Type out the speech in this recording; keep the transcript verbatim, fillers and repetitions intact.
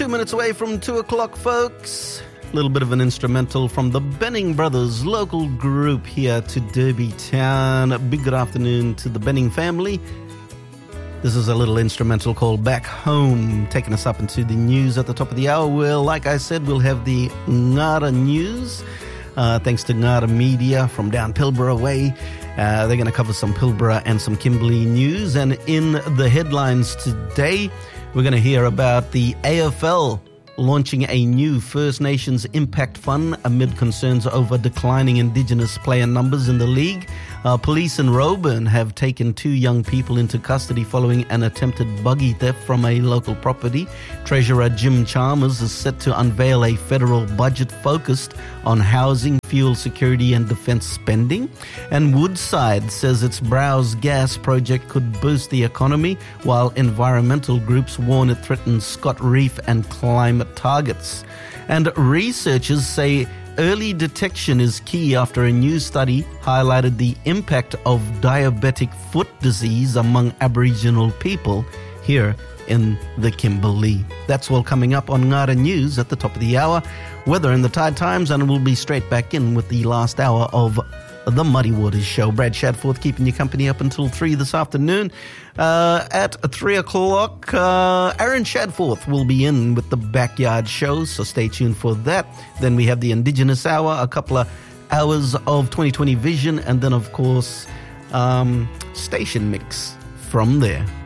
Two minutes away from two o'clock, folks. A little bit of an instrumental from the Benning Brothers, local group here to Derby Town. A big good afternoon to the Benning family. This is a little instrumental called Back Home, taking us up into the news at the top of the hour. Well, like I said, we'll have the Ngara News. Uh, thanks to Ngara Media from down Pilbara way. Uh, they're going to cover some Pilbara and some Kimberley news. And in the headlines today, we're going to hear about the A F L launching a new First Nations Impact Fund amid concerns over declining Indigenous player numbers in the league. Uh, police in Roebourne have taken two young people into custody following an attempted buggy theft from a local property. Treasurer Jim Chalmers is set to unveil a federal budget focused on housing, fuel security and defence spending. And Woodside says its Browse gas project could boost the economy, while environmental groups warn it threatens Scott Reef and climate targets. And researchers say early detection is key after a new study highlighted the impact of diabetic foot disease among Aboriginal people here in the Kimberley. That's all coming up on Ngara News at the top of the hour. Weather in the Tide Times, and we'll be straight back in with the last hour of the Muddy Waters Show. Brad Shadforth keeping you company up until three this afternoon. Uh, at three o'clock, uh, Aaron Shadforth will be in with the Backyard Show, so stay tuned for that. Then we have the Indigenous Hour, a couple of hours of twenty twenty Vision, and then, of course, um, Station Mix from there.